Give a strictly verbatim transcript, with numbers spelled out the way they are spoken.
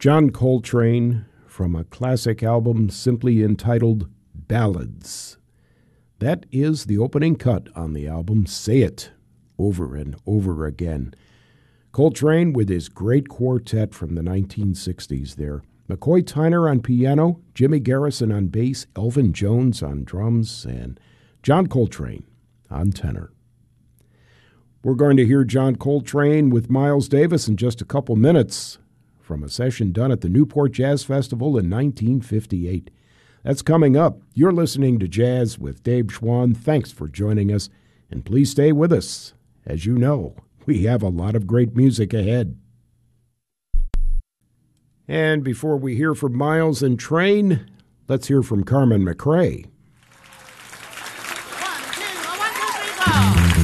John Coltrane from a classic album simply entitled Ballads. That is the opening cut on the album Say It, over and over again. Coltrane with his great quartet from the nineteen sixties there. McCoy Tyner on piano, Jimmy Garrison on bass, Elvin Jones on drums, and John Coltrane on tenor. We're going to hear John Coltrane with Miles Davis in just a couple minutes from a session done at the Newport Jazz Festival in nineteen fifty-eight. That's coming up. You're listening to Jazz with Dave Schwann. Thanks for joining us, and please stay with us. As you know, we have a lot of great music ahead. And before we hear from Miles and Train, let's hear from Carmen McRae.